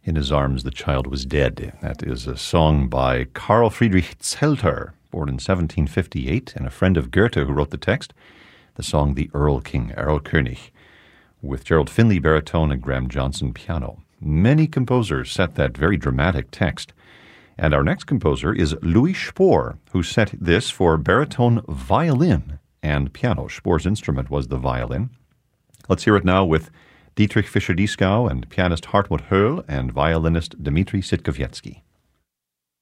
In His Arms the Child Was Dead. That is a song by Carl Friedrich Zelter, born in 1758, and a friend of Goethe who wrote the text. The song The Erl King, Erl König, with Gerald Finley baritone and Graham Johnson piano. Many composers set that very dramatic text. And our next composer is Louis Spohr, who set this for baritone, violin, and piano. Spohr's instrument was the violin. Let's hear it now with Dietrich Fischer-Dieskau and pianist Hartmut Höll and violinist Dmitri Sitkowiecki.